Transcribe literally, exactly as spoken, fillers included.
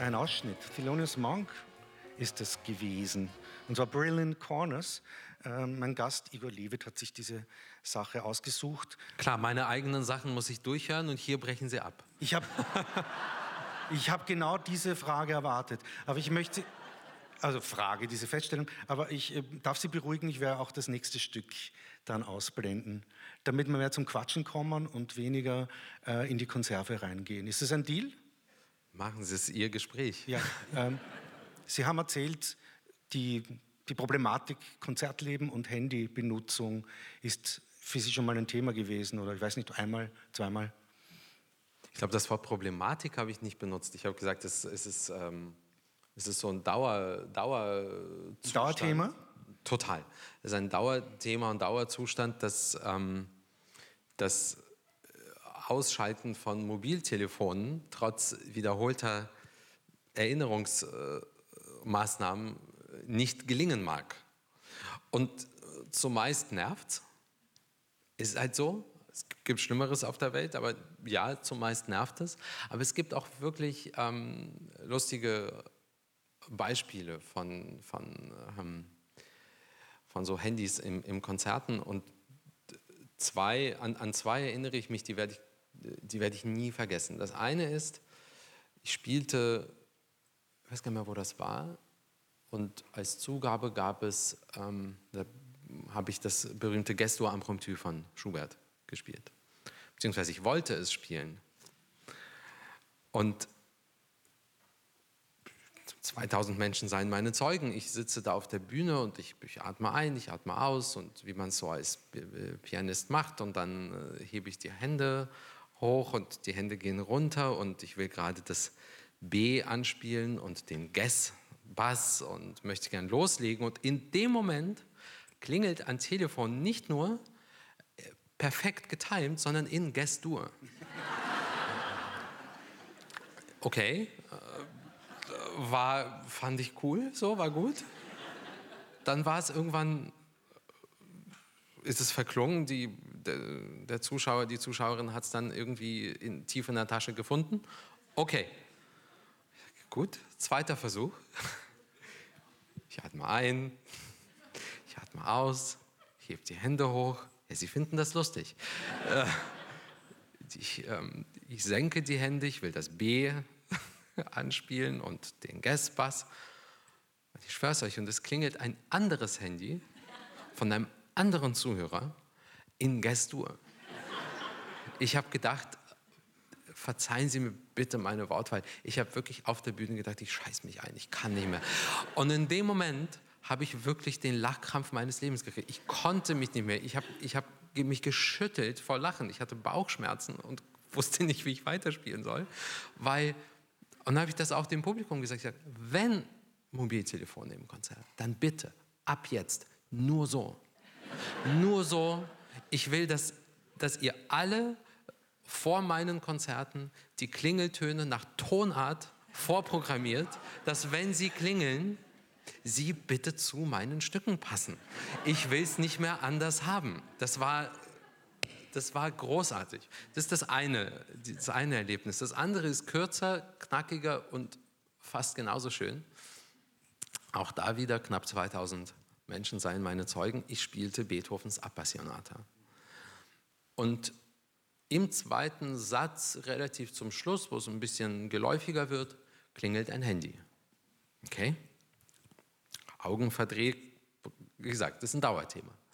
ein Ausschnitt. Thelonious Monk ist es gewesen. Und zwar Brilliant Corners. Ähm, mein Gast Igor Levit hat sich diese Sache ausgesucht. Klar, meine eigenen Sachen muss ich durchhören und hier brechen sie ab. Ich habe ich hab genau diese Frage erwartet. Aber ich möchte, also Frage, diese Feststellung, aber ich äh, darf Sie beruhigen, ich werde auch das nächste Stück dann ausblenden, damit wir mehr zum Quatschen kommen und weniger äh, in die Konserve reingehen. Ist das ein Deal? Machen Sie es Ihr Gespräch. Ja, ähm, Sie haben erzählt, die, die Problematik Konzertleben und Handybenutzung ist für Sie schon mal ein Thema gewesen, oder ich weiß nicht, einmal, zweimal? Ich glaube, das Wort Problematik habe ich nicht benutzt. Ich habe gesagt, es, es, ist, ähm, es ist so ein Dauer, Dauerzustand. Dauerthema? Total. Es ist ein Dauerthema und Dauerzustand, dass ähm, das Ausschalten von Mobiltelefonen trotz wiederholter Erinnerungsmaßnahmen nicht gelingen mag. Und zumeist nervt's. Ist halt so. Es gibt Schlimmeres auf der Welt, aber ja, zumeist nervt es. Aber es gibt auch wirklich ähm, lustige Beispiele von, von, ähm, von so Handys im, im Konzerten. Und zwei, an, an zwei erinnere ich mich, die werde ich, die werde ich nie vergessen. Das eine ist, ich spielte, ich weiß gar nicht mehr, wo das war, und als Zugabe gab es, ähm, da habe ich das berühmte Gestur impromptu von Schubert gespielt. Beziehungsweise ich wollte es spielen. Und zweitausend Menschen seien meine Zeugen. Ich sitze da auf der Bühne und ich, ich atme ein, ich atme aus, und wie man es so als Pianist macht, und dann äh, hebe ich die Hände hoch und die Hände gehen runter und ich will gerade das B anspielen und den Ges, Bass, und möchte gern loslegen, und in dem Moment klingelt ein Telefon nicht nur perfekt getimt, sondern in Ges-Dur. Okay, war, fand ich cool, so, war gut. Dann war es irgendwann, ist es verklungen, die, der, der Zuschauer, die Zuschauerin hat es dann irgendwie in, tief in der Tasche gefunden. Okay, gut, zweiter Versuch. Ich atme ein, ich atme aus, ich hebe die Hände hoch. Ja, Sie finden das lustig. Äh, ich, ähm, ich senke die Hände, ich will das B anspielen und den Ges-Bass. Ich schwör's euch, und es klingelt ein anderes Handy von einem anderen Zuhörer in Ges-Dur. Ich habe gedacht, verzeihen Sie mir bitte meine Wortwahl, ich habe wirklich auf der Bühne gedacht, ich scheiß mich ein, ich kann nicht mehr. Und in dem Moment habe ich wirklich den Lachkrampf meines Lebens gekriegt. Ich konnte mich nicht mehr. Ich habe ich hab mich geschüttelt vor Lachen. Ich hatte Bauchschmerzen und wusste nicht, wie ich weiterspielen soll. Weil, und dann habe ich das auch dem Publikum gesagt, ich gesagt, wenn Mobiltelefone im Konzert, dann bitte, ab jetzt, nur so. Nur so. Ich will, dass, dass ihr alle vor meinen Konzerten die Klingeltöne nach Tonart vorprogrammiert, dass, wenn sie klingeln, sie bitte zu meinen Stücken passen. Ich will es nicht mehr anders haben. Das war, das war großartig. Das ist das eine, das eine Erlebnis. Das andere ist kürzer, knackiger und fast genauso schön. Auch da wieder knapp zweitausend Menschen seien meine Zeugen. Ich spielte Beethovens Appassionata. Und im zweiten Satz, relativ zum Schluss, wo es ein bisschen geläufiger wird, klingelt ein Handy. Okay? Augen verdreht, wie gesagt, das ist ein Dauerthema.